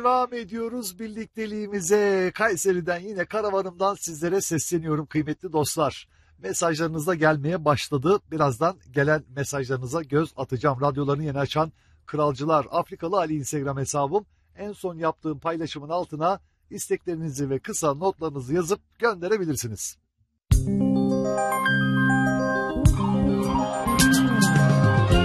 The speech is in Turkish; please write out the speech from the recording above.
Devam ediyoruz birlikteliğimize. Kayseri'den yine karavanımdan sizlere sesleniyorum kıymetli dostlar. Mesajlarınız da gelmeye başladı. Birazdan gelen mesajlarınıza göz atacağım. Radyolarını yeni açan Kralcılar Afrikalı Ali Instagram hesabım. En son yaptığım paylaşımın altına isteklerinizi ve kısa notlarınızı yazıp gönderebilirsiniz.